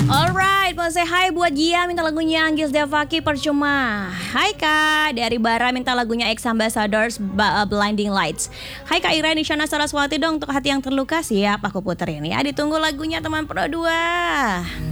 Alright, mau say hi buat Gia minta lagunya Anggis Devaki Percuma. Hai Kak, dari Bara minta lagunya Ex Ambassadors Blinding Lights. Hai Kak Ira Nisyana Saraswati dong untuk hati yang terluka. Siap, aku puterin ya. Ditunggu lagunya teman Pro 2.